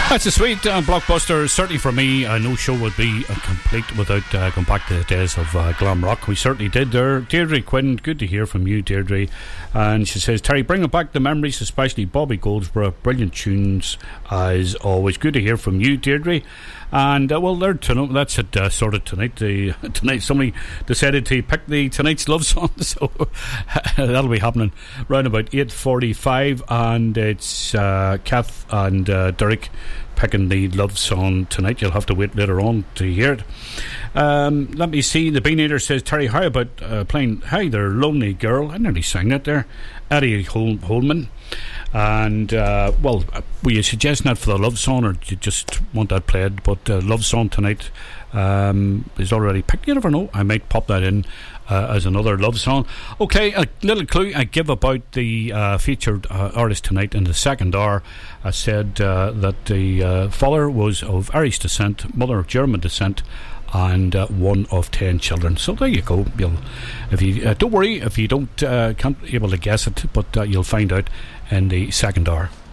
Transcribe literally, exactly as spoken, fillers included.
That's a sweet uh, blockbuster. Certainly for me, uh, no show would be uh, complete without uh, going back to the days of uh, glam rock. We certainly did there. Deirdre Quinn, good to hear from you, Deirdre. And she says, Terry, bringing back the memories, especially Bobby Goldsboro. Brilliant tunes as always. Good to hear from you, Deirdre. And uh, well, there tonight, that's it uh, sorted tonight. The, tonight somebody decided to pick the tonight's love song, so that'll be happening round about eight forty-five, and it's uh, Kath and uh, Derek picking the love song tonight. You'll have to wait later on to hear it. Um, let me see. The Bean Eater says, Terry, how about uh, playing Hi There Lonely Girl? I nearly sang that there. Eddie Hol- Holman. And uh, well, were you suggesting that for the love song, or do you just want that played? But uh, love song tonight um, is already picked. You never know, I might pop that in uh, as another love song. Okay, a little clue I give about the uh, featured uh, artist tonight in the second hour. I said uh, that the uh, father was of Irish descent, mother of German descent, and uh, one of ten children. So there you go. You'll, if you uh, don't worry if you don't uh, can't able to guess it, but uh, you'll find out in the second hour.